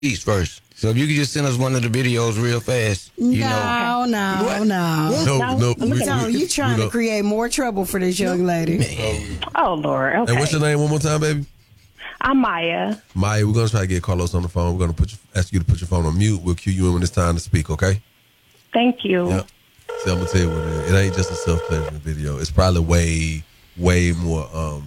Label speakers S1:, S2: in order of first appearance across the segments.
S1: receipts first. So if you could just send us one of the videos real fast,
S2: No. You trying to create more trouble for this young lady.
S3: Oh, Lord. Okay.
S4: And what's your name one more time, baby?
S3: I'm Maya.
S4: Maya, we're going to try to get Carlos on the phone. We're going to ask you to put your phone on mute. We'll cue you in when it's time to speak, okay?
S3: Thank you.
S4: Yep. See, I'm going to tell you what it is. It ain't just a self-pleasuring video. It's probably way more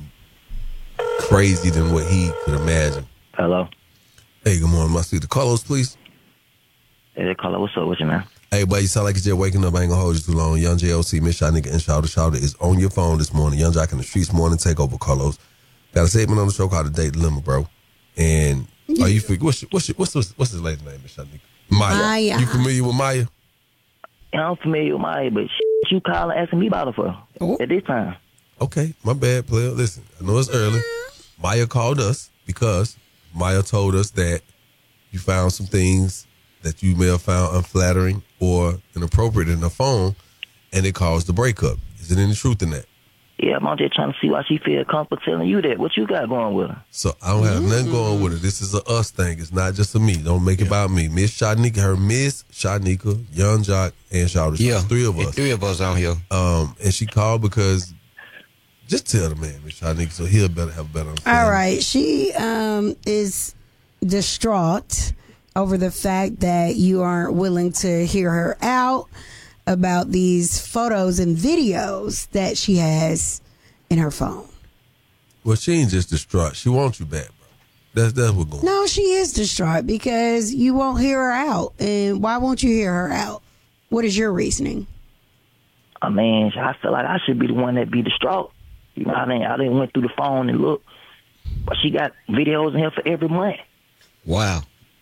S4: crazy than what he could imagine.
S5: Hello.
S4: Hey, good morning. May I speak to Carlos, please?
S5: Hey, Carlos, what's up with you, man?
S4: Hey, buddy, you sound like you're just waking up. I ain't going to hold you too long. Young JOC, Miss Shot Nigga, and Shouter is on your phone this morning. Young Jock in the streets morning. Take over, Carlos. Got a segment on the show called The Date Dilemma, bro. And are you what's his lady's name, Miss Shot Nigga? Maya. You familiar with Maya?
S5: Yeah, I'm familiar with Maya, but you calling asking me about her for at this time.
S4: Okay, my bad, player. Listen, I know it's early. Maya called us because Maya told us that you found some things that you may have found unflattering or inappropriate in the phone, and it caused the breakup. Is there any truth in that?
S5: Yeah, I'm just trying to see why she feel comfortable telling you that. What you got going with her?
S4: So I don't have nothing going with it. This is a us thing. It's not just a me. Don't make it about me. Miss Shotnika, Young Jock, and Shouter.
S1: Yeah,
S4: three of us.
S1: Three of us out here.
S4: And she called because just tell the man, Miss Shotnika, so he'll have a better understanding.
S2: All right. She is distraught over the fact that you aren't willing to hear her out about these photos and videos that she has in her phone.
S4: Well, she ain't just distraught. She wants you back, bro. That's what's going on.
S2: No, she is distraught because you won't hear her out. And why won't you hear her out? What is your reasoning?
S5: I mean, I feel like I should be the one that be distraught. You know, I didn't went through the phone and look, but she got videos in here for every month.
S1: Wow.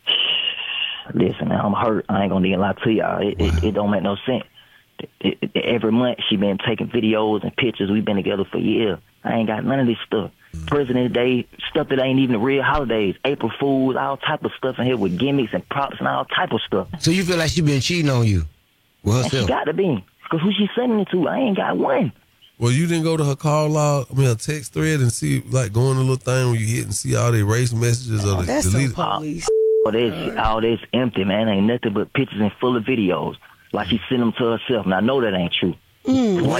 S5: Listen, man, I'm hurt. I ain't gonna even lie to y'all. It don't make no sense. Every month she been taking videos and pictures. We've been together for years. I ain't got none of this stuff. President's Day, stuff that ain't even the real holidays. April Fools, all type of stuff in here with gimmicks and props and all type of stuff.
S1: So you feel like she been cheating on you? Well,
S5: she got to be. Because who she sending it to? I ain't got one.
S4: Well, you didn't go to her call log, her text thread and see, like, go in the little thing where you hit and see all the erased messages or the
S2: that's
S4: deleted.
S2: Police.
S5: All this empty, man. Ain't nothing but pictures and full of videos. Like she sent them to herself. And I know that ain't true.
S1: Well,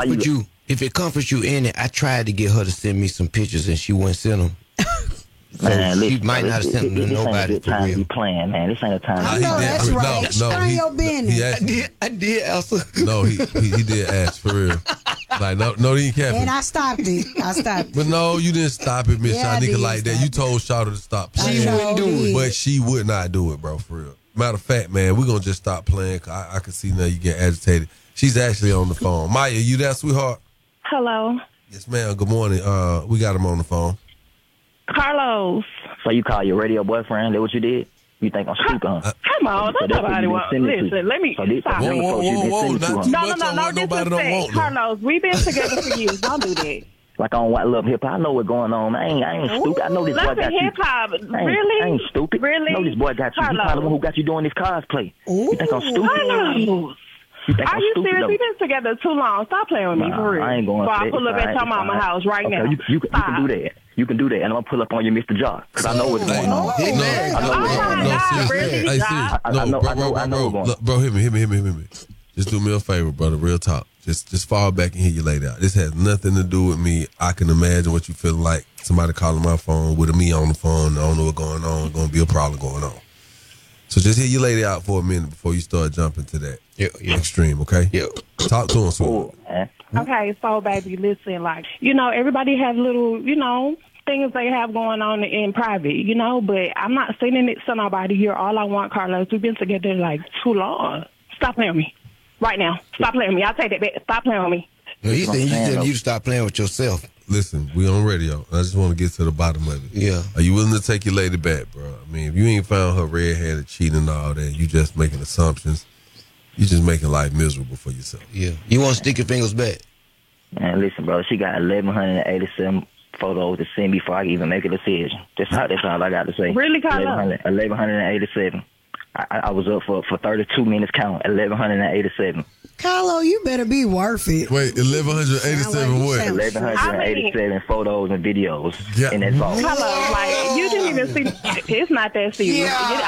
S1: if it comforts you in it, I tried to get her to send me some pictures and she wouldn't send them.
S5: Man,
S1: she
S5: listen,
S1: might not have sent them to nobody.
S5: This ain't a good time to be playing, man. This ain't a time to be
S2: know that's right. Mind your business.
S1: I did answer.
S4: No, he did ask for real. Like, no, he can't.
S2: And I stopped it.
S4: But no, you didn't stop it, Miss
S2: Yeah, I
S4: Shanika,
S2: did
S4: like that.
S2: stop
S4: You told Shawty to stop playing.
S1: She wouldn't do it.
S4: But she would not do it, bro, for real. Matter of fact, man, we're going to just stop playing. I can see now you get agitated. She's actually on the phone. Maya, you there, sweetheart?
S3: Hello.
S4: Yes, ma'am. Good morning. We got him on the phone.
S3: Carlos.
S5: So you call your radio boyfriend? That what you did? You think I'm stupid, huh?
S3: Come on,
S5: So
S3: that's
S5: that's what
S3: nobody
S5: you
S3: want.
S5: been sending
S3: Listen,
S5: to.
S3: let me
S5: So this-
S3: stop.
S5: Whoa,
S4: Whoa,
S5: Not
S4: not too
S3: No,
S4: much on what nobody don't want.
S3: disrespect. Carlos, we've been together for years. Don't do that.
S5: Like on White Love Hip Hop, I know what's going on. I ain't stupid. I know this boy
S3: Love
S5: got
S3: and
S5: you.
S3: hip hop.
S5: I ain't
S3: Really?
S5: stupid.
S3: Really?
S5: I know this boy got you. He
S3: Carlos.
S5: probably the one who got you doing this cosplay. You think I'm stupid?
S3: Carlos.
S5: You think
S3: Are
S5: I'm
S3: you
S5: stupid,
S3: serious?
S5: though?
S3: We've been together too long. Stop playing with me,
S5: Nah,
S3: for real.
S5: I ain't going
S3: So
S5: for
S3: I
S5: that.
S3: pull up
S5: It's
S3: at your
S5: all right.
S3: mama's house right
S5: Okay,
S3: now.
S5: you can do that. You can do that, and I'm gonna pull up on you, Mr. Jock, because I know what's going on.
S4: Hey, no,
S5: I know
S3: Oh
S5: what's
S3: my
S5: going on.
S3: God,
S4: seriously.
S3: really?
S4: Hey,
S3: Jock?
S4: serious. No, bro. Look, bro, hit me. Just do me a favor, brother. Real talk. Just fall back and hear you laid out. This has nothing to do with me. I can imagine what you feel like. Somebody calling my phone with me on the phone. I don't know what's going on. It's going to be a problem going on. So just hear you lay it out for a minute before you start jumping to that extreme, okay?
S1: Yeah.
S4: Talk to him, sweetie.
S5: Oh, man.
S3: Okay, so baby, listen, like, everybody has little, things they have going on in private, but I'm not sending it to nobody here. All I want, Carlos, we've been together like too long. Stop playing with me. Right now. Stop playing with me. I'll take that back. Stop playing with me.
S1: No, you said you to stop playing with yourself.
S4: Listen, we on radio. I just want to get to the bottom of it.
S1: Yeah.
S4: Are you willing to take your lady back, bro? I mean, if you ain't found her red-handed cheating and all that, you just making assumptions. You just making life miserable for yourself.
S1: Yeah. You want to stick your fingers back?
S5: Man, listen, bro, she got 1,187 photos to send before I can even make a decision. That's all I got to say.
S3: Really, Carlos?
S5: 1,187. I was up for 32 minutes count, 1,187.
S2: Carlo, you better be worth it.
S4: Wait, 1,187 what?
S5: 1,187 photos and videos.
S4: Yeah.
S5: And that's all.
S3: Carlo, like, you didn't even see. It's not that serious.
S2: Yeah.